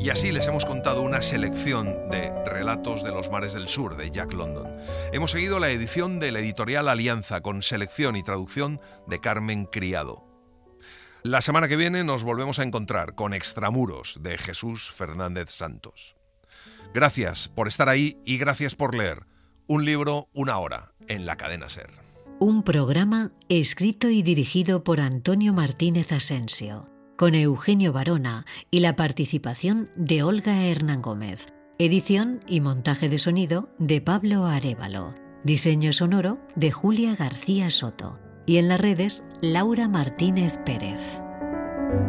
Y así les hemos contado una selección de Relatos de los mares del sur de Jack London. Hemos seguido la edición de la editorial Alianza con selección y traducción de Carmen Criado. La semana que viene nos volvemos a encontrar con Extramuros de Jesús Fernández Santos. Gracias por estar ahí y gracias por leer. Un libro, una hora, en la cadena SER. Un programa escrito y dirigido por Antonio Martínez Asensio, con Eugenio Barona y la participación de Olga Hernán Gómez. Edición y montaje de sonido de Pablo Arévalo. Diseño sonoro de Julia García Soto. Y en las redes, Laura Martínez Pérez.